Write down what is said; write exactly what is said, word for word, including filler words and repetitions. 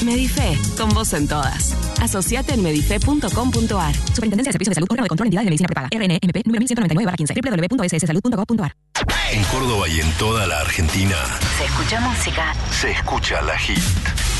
Medife, con vos en todas. Asociate en medife punto com punto ar. Superintendencia de Servicios de Salud, órgano de control, entidad de medicina prepaga. R N M P número mil ciento noventa y nueve barra quince. doble u doble u doble u punto s s salud punto gov punto ar. En Córdoba y en toda la Argentina Se escucha música. se escucha La Hit.